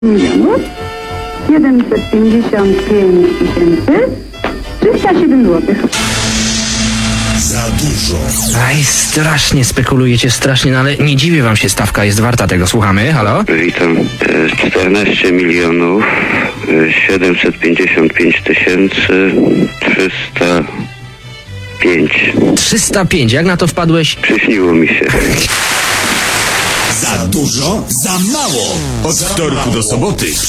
milionów 755 307 zł. Za dużo. Aj, strasznie spekulujecie, strasznie, no ale nie dziwię wam się, stawka jest warta tego. Słuchamy, halo? Witam. 14 milionów 755 305. 305, jak na to wpadłeś? Przyśniło mi się. Za dużo, za mało. Od wtorku do soboty